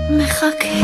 מחכה.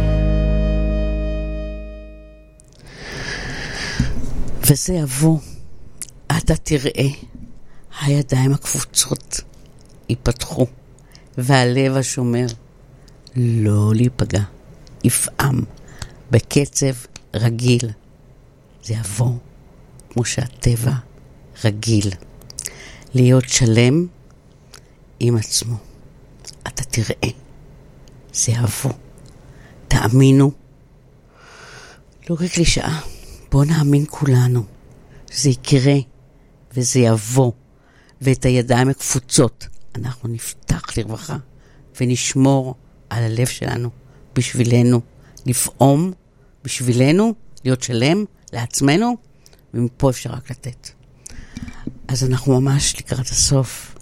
וזה יבוא, אתה תראה, הידיים הקפוצות ייפתחו, והלב השומר לא להיפגע, יפעם בקצב רגיל. זה יבוא כמו שהטבע רגיל, להיות שלם עם עצמו. אתה תראה, זה יבוא, תאמינו, לא רק לשעה, בוא נאמין כולנו, זה יקרה וזה יבוא, ואת הידיים הקפוצות אנחנו נפתח לרווחה ונשמור על הלב שלנו בשבילנו, לפעום בשבילנו, להיות שלם לעצמנו, ומפה אפשר רק לתת. אז אנחנו ממש לקראת הסוף.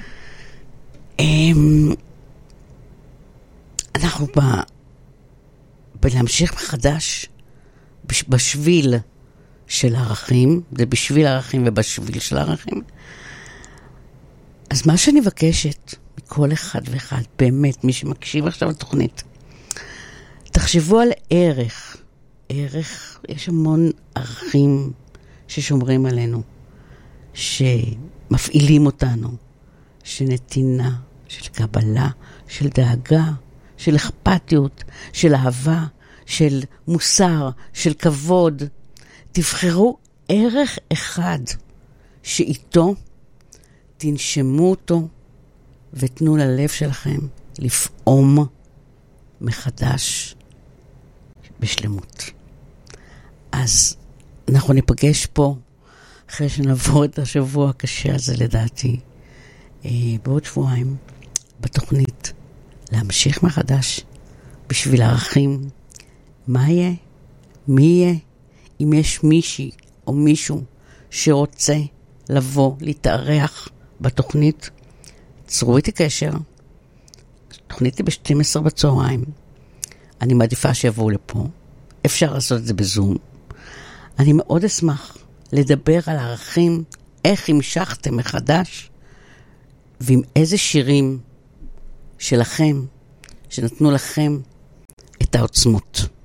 אנחנו בלהמשיך מחדש בשביל של ערכים, זה בשביל ערכים ובשביל של ערכים. אז מה שאני מבקשת מכל אחד ואחד, באמת, מי שמקשיב עכשיו לתוכנית, תחשבו על ערך. ערך, יש המון ערכים ששומרים עלינו, שמפעילים אותנו, של נתינה, של קבלה, של דאגה, של אכפתיות, של אהבה, של מוסר, של כבוד. תבחרו ערך אחד שאיתו תנשמו אותו ותנו ללב שלכם לפעום מחדש בשלמות. אז אנחנו ניפגש פה אחרי שנעבור את השבוע הקשה הזה, לדעתי, בעוד שבועיים בתוכנית להמשיך מחדש בשביל הערכים. מה יהיה? מי יהיה? אם יש מישהי או מישהו שרוצה לבוא להתארח בתוכנית, צרו איתי קשר. התוכנית היא ב-12 בצהריים. אני מעדיפה שיבואו לפה. אפשר לעשות את זה בזום. אני מאוד אשמח לדבר על הערכים, איך המשכתם מחדש, ועם איזה שירים שלכם, שנתנו לכם את העוצמות.